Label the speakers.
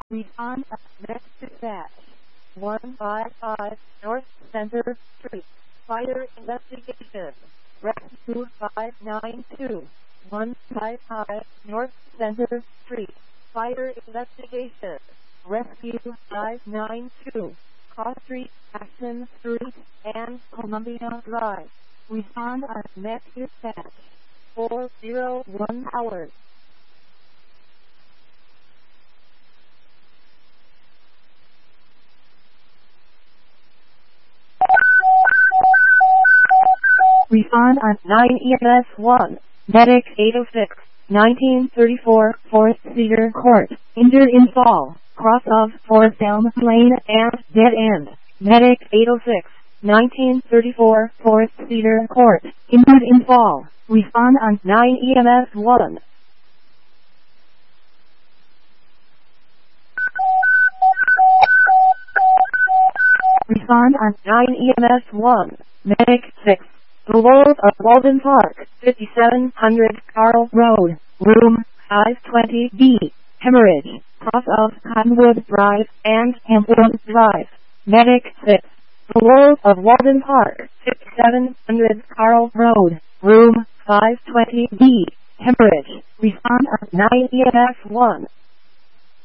Speaker 1: Respond next dispatch. 155 North Center Street. Fire investigation. Rescue 592. 155 North Center Street. Fire investigation. Rescue 592. Cross Street, Ashton Street, and Columbia Drive. Respond on next dispatch. 401 hours. Respond on 9 EMS 1. Medic 806, 1934, Forest Cedar Court. Injured in fall. Cross of Forest Elm Lane and dead end. Medic 806, 1934, Forest Cedar Court. Injured in fall. Respond on 9 EMS 1. Respond on 9 EMS 1. Medic 6. The Wolves of Walden Park, 5700 Carl Road, Room 520B, Hemorrhage, cross of Cottonwood Drive and Hempwood Drive. Medic 6. The Wolves of Walden Park, 5700 Carl Road, Room 520B, Hemorrhage. Respond on 9 EMS 1.